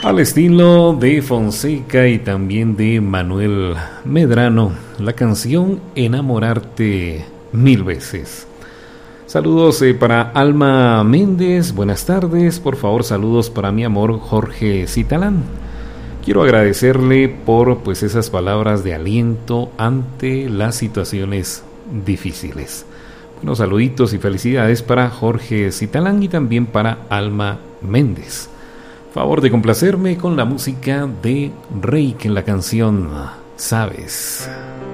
Al estilo de Fonseca y también de Manuel Medrano, la canción Enamorarte mil veces. Saludos para Alma Méndez, buenas tardes, por favor saludos para mi amor Jorge Citalán. Quiero agradecerle por esas palabras de aliento ante las situaciones difíciles. Buenos saluditos y felicidades para Jorge Citalán y también para Alma Méndez. Favor de complacerme con la música de Reik en la canción Sabes.